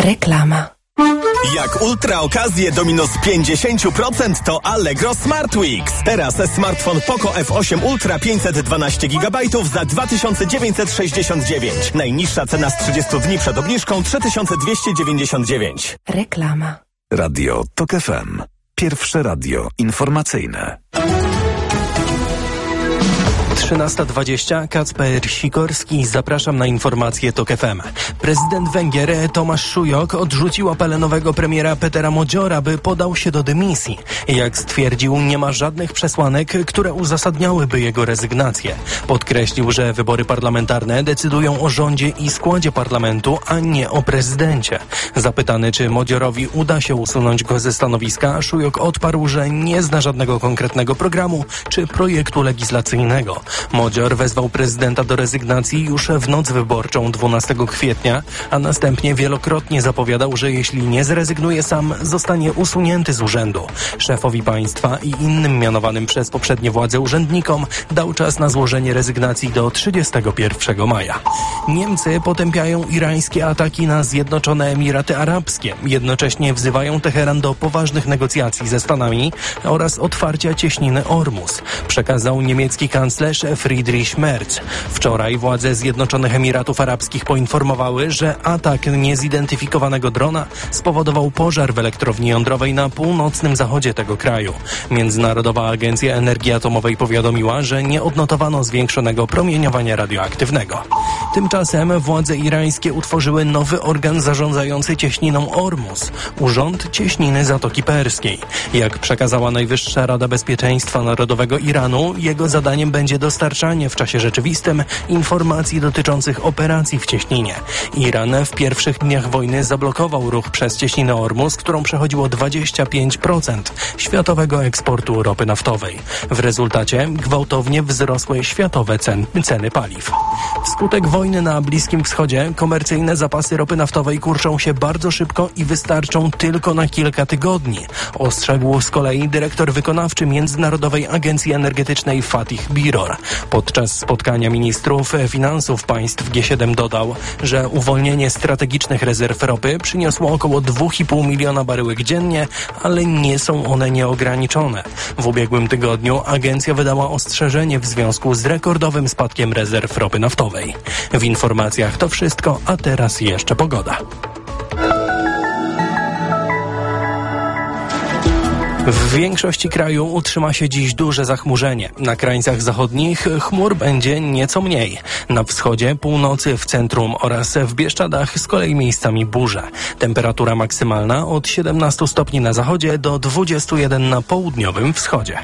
Reklama. Jak ultra okazje do minus 50%, to Allegro Smart Weeks. Teraz smartfon Poco F8 Ultra 512 GB za 2969. Najniższa cena z 30 dni przed obniżką 3299. Reklama. Radio TOK FM. Pierwsze radio informacyjne. 13:20. Kacper Sikorski. Zapraszam na informacje TOK FM. Prezydent Węgier Tomasz Szujok odrzucił apele nowego premiera Petera Modziora, by podał się do dymisji. Jak stwierdził, nie ma żadnych przesłanek, które uzasadniałyby jego rezygnację. Podkreślił, że wybory parlamentarne decydują o rządzie i składzie parlamentu, a nie o prezydencie. Zapytany, czy Modziorowi uda się usunąć go ze stanowiska, Szujok odparł, że nie zna żadnego konkretnego programu czy projektu legislacyjnego. Modzior wezwał prezydenta do rezygnacji już w noc wyborczą 12 kwietnia, a następnie wielokrotnie zapowiadał, że jeśli nie zrezygnuje sam, zostanie usunięty z urzędu. Szefowi państwa i innym mianowanym przez poprzednie władze urzędnikom dał czas na złożenie rezygnacji do 31 maja. Niemcy potępiają irańskie ataki na Zjednoczone Emiraty Arabskie. Jednocześnie wzywają Teheran do poważnych negocjacji ze Stanami oraz otwarcia cieśniny Ormus, przekazał niemiecki kanclerz Friedrich Merz. Wczoraj władze Zjednoczonych Emiratów Arabskich poinformowały, że atak niezidentyfikowanego drona spowodował pożar w elektrowni jądrowej na północnym zachodzie tego kraju. Międzynarodowa Agencja Energii Atomowej powiadomiła, że nie odnotowano zwiększonego promieniowania radioaktywnego. Tymczasem władze irańskie utworzyły nowy organ zarządzający cieśniną Ormus, Urząd Cieśniny Zatoki Perskiej. Jak przekazała Najwyższa Rada Bezpieczeństwa Narodowego Iranu, jego zadaniem będzie dostarczanie w czasie rzeczywistym informacji dotyczących operacji w cieśninie. Iran w pierwszych dniach wojny zablokował ruch przez cieśninę Ormus, którą przechodziło 25% światowego eksportu ropy naftowej. W rezultacie gwałtownie wzrosły światowe ceny paliw. Wskutek wojny na Bliskim Wschodzie komercyjne zapasy ropy naftowej kurczą się bardzo szybko i wystarczą tylko na kilka tygodni, ostrzegł z kolei dyrektor wykonawczy Międzynarodowej Agencji Energetycznej Fatih Birol. Podczas spotkania ministrów finansów państw G7 dodał, że uwolnienie strategicznych rezerw ropy przyniosło około 2,5 miliona baryłek dziennie, ale nie są one nieograniczone. W ubiegłym tygodniu agencja wydała ostrzeżenie w związku z rekordowym spadkiem rezerw ropy naftowej. W informacjach to wszystko, a teraz jeszcze pogoda. W większości kraju utrzyma się dziś duże zachmurzenie. Na krańcach zachodnich chmur będzie nieco mniej. Na wschodzie, północy, w centrum oraz w Bieszczadach z kolei miejscami burze. Temperatura maksymalna od 17 stopni na zachodzie do 21 na południowym wschodzie.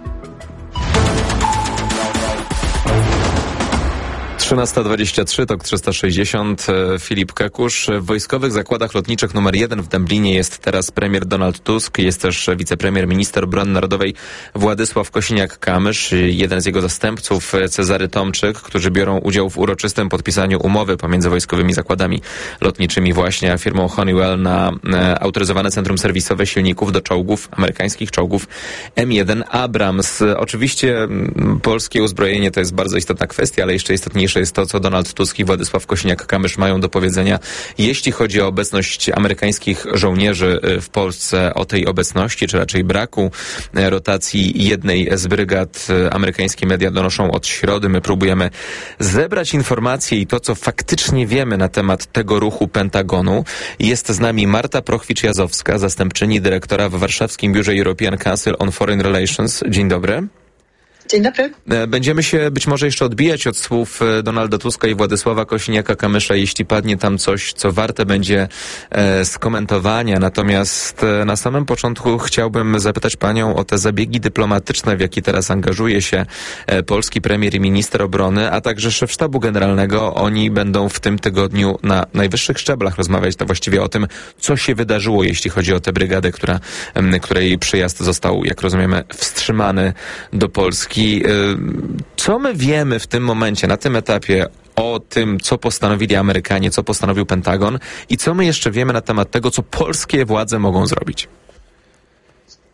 13:23, TOK 360, Filip Kekusz. W Wojskowych Zakładach Lotniczych nr 1 w Dęblinie jest teraz premier Donald Tusk, jest też wicepremier, minister obrony narodowej Władysław Kosiniak-Kamysz, jeden z jego zastępców Cezary Tomczyk, którzy biorą udział w uroczystym podpisaniu umowy pomiędzy Wojskowymi Zakładami Lotniczymi właśnie a firmą Honeywell na autoryzowane centrum serwisowe silników do czołgów, amerykańskich czołgów M1 Abrams. Oczywiście polskie uzbrojenie to jest bardzo istotna kwestia, ale jeszcze istotniejsze jest to, co Donald Tusk i Władysław Kosiniak-Kamysz mają do powiedzenia, jeśli chodzi o obecność amerykańskich żołnierzy w Polsce, o tej obecności, czy raczej braku rotacji jednej z brygad. Amerykańskie media donoszą od środy. My próbujemy zebrać informacje i to, co faktycznie wiemy na temat tego ruchu Pentagonu. Jest z nami Marta Prochwicz-Jazowska, zastępczyni dyrektora w warszawskim biurze European Council on Foreign Relations. Dzień dobry. Dzień dobry. Będziemy się być może jeszcze odbijać od słów Donalda Tuska i Władysława Kosiniaka-Kamysza, jeśli padnie tam coś, co warte będzie skomentowania. Natomiast na samym początku chciałbym zapytać panią o te zabiegi dyplomatyczne, w jakie teraz angażuje się polski premier i minister obrony, a także szef sztabu generalnego. Oni będą w tym tygodniu na najwyższych szczeblach rozmawiać właściwie o tym, co się wydarzyło, jeśli chodzi o tę brygadę, której przyjazd został, jak rozumiemy, wstrzymany do Polski. Co my wiemy w tym momencie, na tym etapie o tym, co postanowili Amerykanie, co postanowił Pentagon i co my jeszcze wiemy na temat tego, co polskie władze mogą zrobić?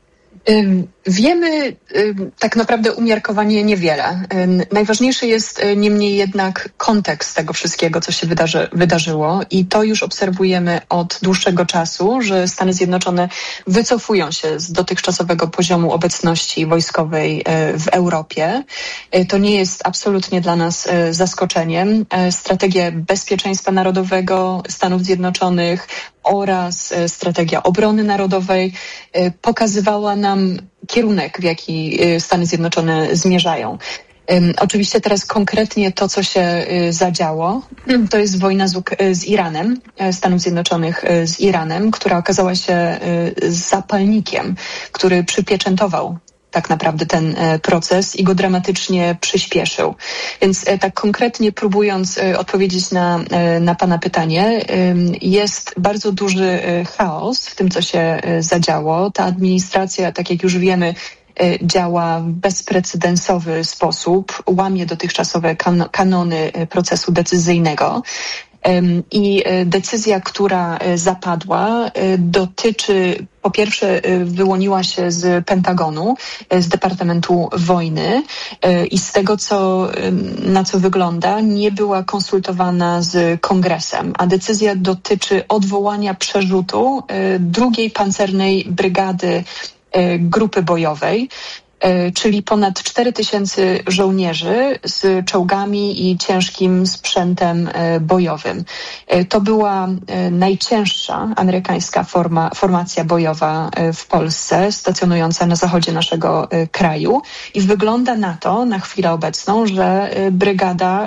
Wiemy tak naprawdę umiarkowanie niewiele. Najważniejszy jest niemniej jednak kontekst tego wszystkiego, co się wydarzyło i to już obserwujemy od dłuższego czasu, że Stany Zjednoczone wycofują się z dotychczasowego poziomu obecności wojskowej w Europie. To nie jest absolutnie dla nas zaskoczeniem. Strategia bezpieczeństwa narodowego Stanów Zjednoczonych oraz strategia obrony narodowej pokazywała nam kierunek, w jaki Stany Zjednoczone zmierzają. Oczywiście teraz konkretnie to, co się zadziało, to jest wojna z Iranem, Stanów Zjednoczonych z Iranem, która okazała się zapalnikiem, który przypieczętował tak naprawdę ten proces i go dramatycznie przyspieszył. Więc tak konkretnie próbując odpowiedzieć na Pana pytanie, jest bardzo duży chaos w tym, co się zadziało. Ta administracja, tak jak już wiemy, działa w bezprecedensowy sposób, łamie dotychczasowe kanony procesu decyzyjnego. I decyzja, która zapadła, dotyczy, po pierwsze, wyłoniła się z Pentagonu, z Departamentu Wojny i z tego, na co wygląda, nie była konsultowana z Kongresem, a decyzja dotyczy odwołania przerzutu drugiej pancernej brygady grupy bojowej, czyli ponad 4000 żołnierzy z czołgami i ciężkim sprzętem bojowym. To była najcięższa amerykańska formacja bojowa w Polsce, stacjonująca na zachodzie naszego kraju i wygląda na to, na chwilę obecną, że brygada